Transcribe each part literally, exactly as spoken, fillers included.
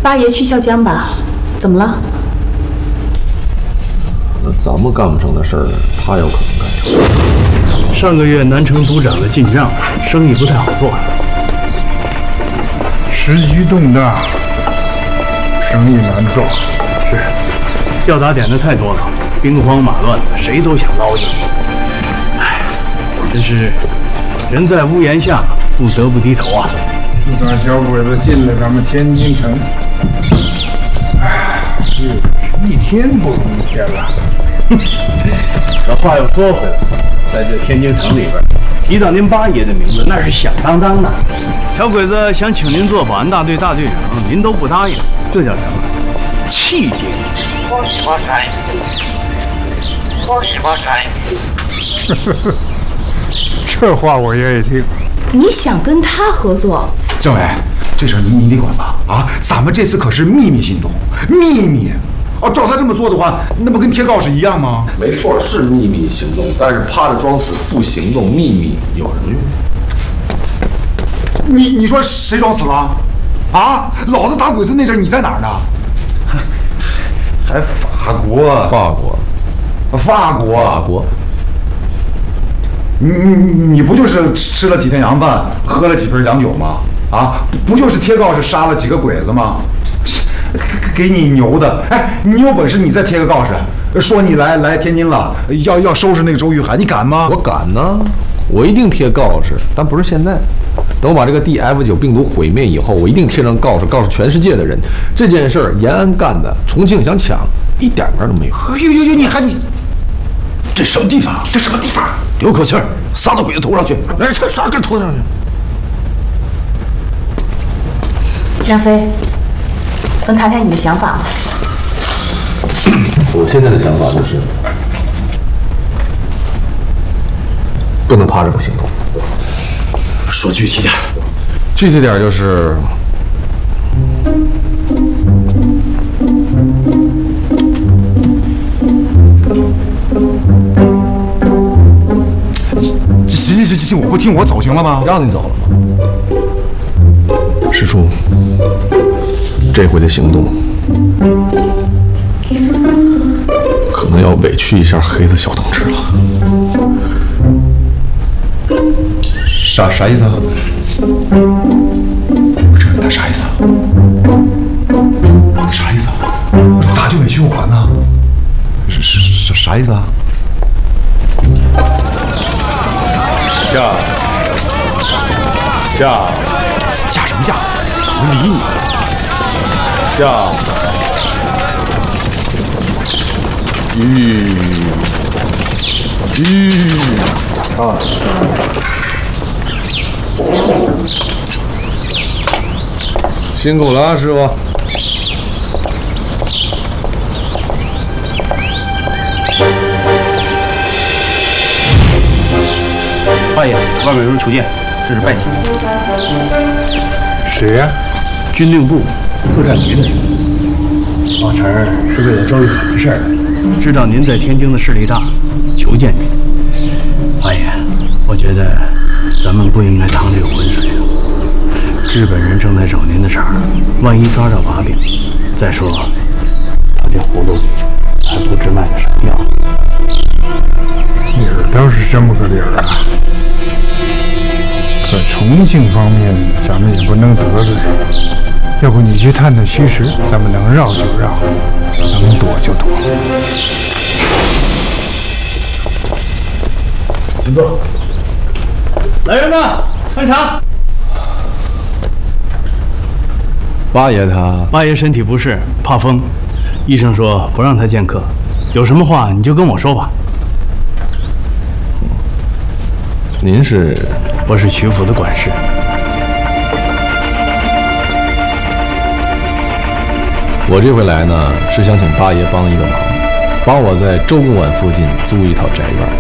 八爷去校江吧，怎么了？ 那咱们干不成的事儿，他有可能干成。 上个月南城督长的进账，生意不太好做， 时局动荡，生意难做。 是，吊打点的太多了，兵荒马乱的，谁都想捞一笔。哎，真是人在屋檐下，不得不低头啊。 自打小鬼子进了咱们天津城，哎，日子是一天不如一天了。 这话又说回来，在这天津城里边，提到您八爷的名字，那是响当当的。小鬼子想请您做保安大队大队长，您都不答应，这叫什么？气节！ 恭喜发财！恭喜发财！ 这话我愿意听。 你想跟他合作？ 政委，这事儿你你得管吧？啊，咱们这次可是秘密行动，秘密。哦，照他这么做的话，那不跟贴告示一样吗？ 没错，是秘密行动，但是趴着装死不行动，秘密有什么用？ 你你说谁装死了？啊，老子打鬼子那阵你在哪儿呢？还法国？ 法国？ 法国？ 法国？ 你你你不就是吃了几天洋饭，喝了几瓶洋酒吗？啊，不就是贴告示杀了几个鬼子吗？给给你牛的！哎，你有本事你再贴个告示，说你来来天津了，要要收拾那个周玉涵，你敢吗？ 我敢呢，我一定贴告示，但不是现在。等我把这个 D F 九 病毒毁灭以后，我一定贴上告示，告诉全世界的人，这件事儿延安干的，重庆想抢，一点门都没有。 哎呦呦呦，你还你，这什么地方？这什么地方？ 留口气儿，撒到鬼子头上去！来，这撒根头上去！ 梁飞，能谈谈你的想法吗？ 我现在的想法就是，不能趴着不行动。 说具体点。 具体点就是， 行行行行，我不听，我走行了吗？ 让你走了吗？师叔，这回的行动可能要委屈一下黑子小同志了。 啥啥意思啊？我这他啥意思啊？到底啥意思啊？咋就委屈我还呢？是是是啥意思啊？ 驾驾驾什么驾？我理你。 驾吁吁啊！ 辛苦了啊，师傅。 八爷，外面有人求见，这是拜帖。 谁呀、啊？ 军令部作战局的人。老陈是为了周玉涵的事儿，知道您在天津的势力大，求见您。八爷，我觉得咱们不应该趟这个浑水啊。日本人正在找您的茬，万一抓着把柄，再说他这葫芦里还不知卖的什么药。 理儿倒是这么个理儿啊，可重庆方面咱们也不能得罪，要不你去探探虚实，咱们能绕就绕，能躲就躲。 请坐。来人呐，看茶。 八爷他， 八爷身体不适，怕风，医生说不让他见客。有什么话你就跟我说吧。 您是？ 我是曲阜的管事。 我这回来呢，是想请八爷帮一个忙，帮我在周公馆附近租一套宅院。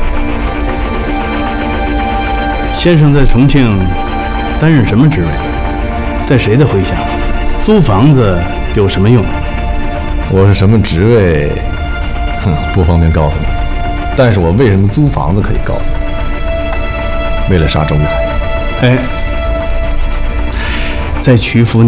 先生在重庆担任什么职位？在谁的麾下？租房子有什么用？ 我是什么职位？哼，不方便告诉你。但是我为什么租房子可以告诉你。为了杀周玉涵。 哎，在曲阜。